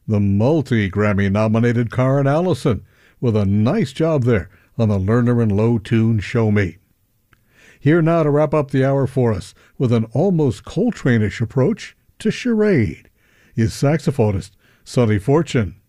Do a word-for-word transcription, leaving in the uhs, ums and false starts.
the multi-Grammy nominated Karen Allison with a nice job there on the Lerner and Loewe tune Show Me. Here now to wrap up the hour for us with an almost Coltrane-ish approach to Charade is saxophonist Sonny Fortune.